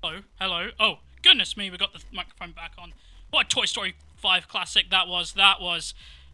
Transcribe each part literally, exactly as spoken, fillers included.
Hello, hello. Oh, goodness me, we got the microphone back on. What a Toy Story five classic that was. That was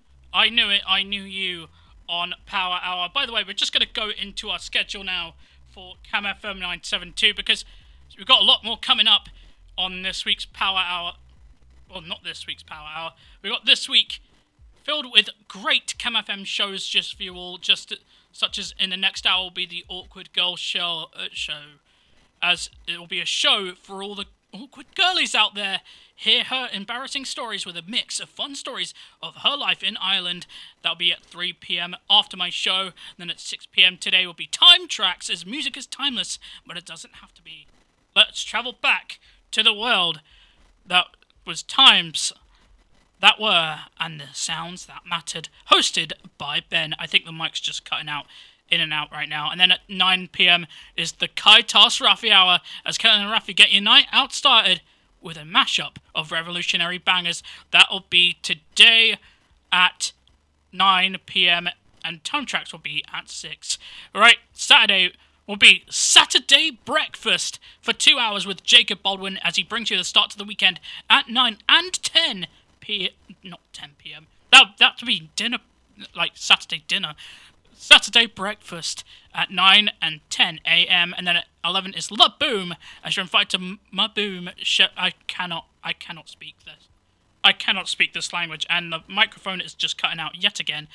I Knew It, I Knew You on Power Hour. By the way, we're just going to go into our schedule now for Cam F M nine seventy-two because we've got a lot more coming up on this week's Power Hour. Well, not this week's Power Hour. We've got this week filled with great Cam F M shows just for you all, just such as in the next hour will be the Awkward Girl show, uh, show. As it will be a show for all the awkward girlies out there. Hear her embarrassing stories with a mix of fun stories of her life in Ireland. That'll be at three p.m. after my show. And then at six p.m. today will be Time Tracks, as music is timeless, but it doesn't have to be. Let's travel back to the world that was times that were and the sounds that mattered. Hosted by Ben. I think the mic's just cutting out. In and out right now. And then at nine p.m. is the Kaitas Raffi Hour, as Kellen and Raffi get your night out started with a mashup of revolutionary bangers. That'll be today at nine p.m. and Time Tracks will be at six. Alright, Saturday will be Saturday Breakfast for two hours with Jacob Baldwin as he brings you the start to the weekend at nine and ten p.m. Not ten p.m. That, that'll be dinner, like Saturday dinner. Saturday Breakfast at nine and ten a.m. and then at eleven is La Boom, as you're invited to Ma Boom show. I cannot, I cannot speak this. I cannot speak this language, and the microphone is just cutting out yet again.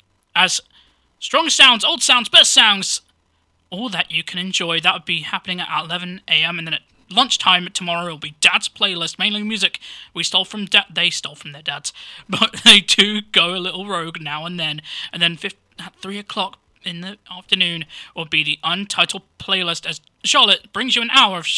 As strong sounds, old sounds, best sounds, all that you can enjoy. That would be happening at eleven a.m. and then at lunchtime tomorrow will be Dad's Playlist, mainly music we stole from da- they stole from their dads, but they do go a little rogue now and then. And then fifth at three o'clock in the afternoon will be the Untitled Playlist, as Charlotte brings you an hour of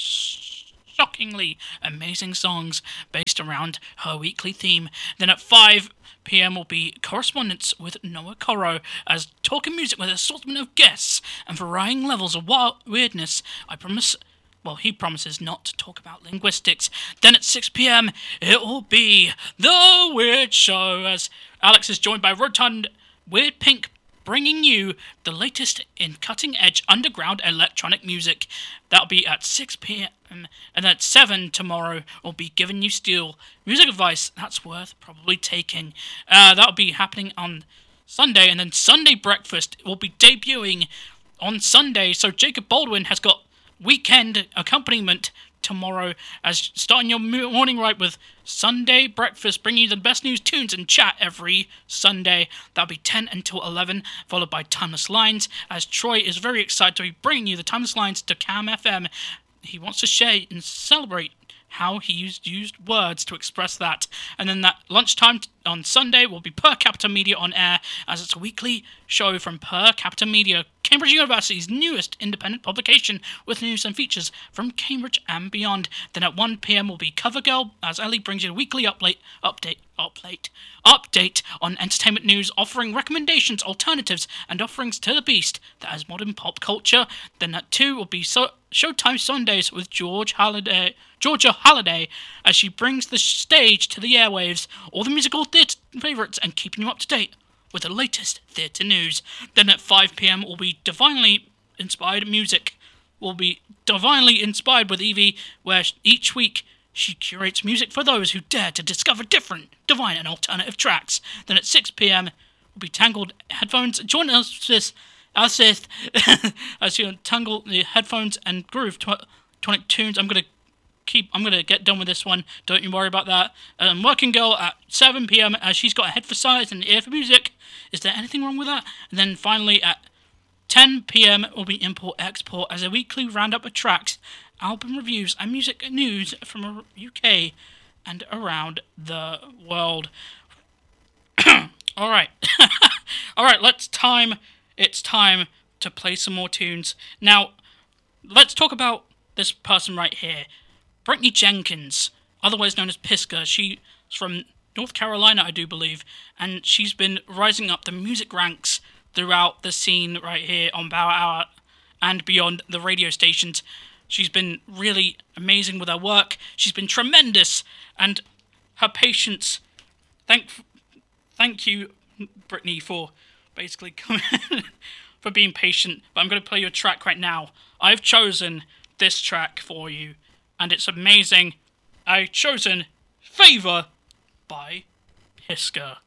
sh- shockingly amazing songs based around her weekly theme. Then at five p.m. will be Correspondence with Noah Corro, as talking music with an assortment of guests and varying levels of wild weirdness. I promise... Well, he promises not to talk about linguistics. Then at six p.m. it will be The Weird Show, as Alex is joined by Rotund Weird Pink, bringing you the latest in cutting-edge underground electronic music. That'll be at six p.m. And at seven tomorrow, we'll be giving you still music advice that's worth probably taking. Uh, that'll be happening on Sunday, and then Sunday Breakfast will be debuting on Sunday. So Jacob Baldwin has got weekend accompaniment tomorrow, as starting your morning right with Sunday Breakfast, bringing you the best news, tunes and chat every Sunday. That'll be ten until eleven, followed by Timeless Lines, as Troy is very excited to be bringing you the Timeless Lines to Cam F M. He wants to share and celebrate how he used used words to express that. And then that lunchtime on Sunday will be Per Capita Media on air, as it's a weekly show from Per Capita Media, Cambridge University's newest independent publication, with news and features from Cambridge and beyond. Then at one p.m. will be Cover Girl, as Ellie brings you a weekly update, update, update, update on entertainment news, offering recommendations, alternatives, and offerings to the beast that is modern pop culture. Then at two will be so- Showtime Sundays with George Halliday, Georgia Halliday, as she brings the stage to the airwaves, all the musical theatre favourites, and keeping you up to date with the latest theatre news. Then at five p.m. will be Divinely Inspired Music. Will be Divinely Inspired with Evie, where each week she curates music for those who dare to discover different, divine and alternative tracks. Then at six p.m. will be Tangled Headphones. Join us this assist as you tangle the headphones and groove tonic tunes. I'm gonna keep. I'm gonna get done with this one. Don't you worry about that. Um, Working Girl at seven p.m. as she's got a head for size and an ear for music. Is there anything wrong with that? And then finally at ten p.m. will be Import Export, as a weekly roundup of tracks, album reviews, and music news from the U K and around the world. All right, all right. Let's time. It's time to play some more tunes. Now, let's talk about this person right here, Brittany Jenkins, otherwise known as Piska. She's from North Carolina, I do believe, and she's been rising up the music ranks throughout the scene right here on Power Hour and beyond the radio stations. She's been really amazing with her work. She's been tremendous, and her patience. Thank, thank you, Brittany, for basically coming for being patient. But I'm going to play you a track right now. I've chosen this track for you. and it's amazing. I chosen Favor by Piska.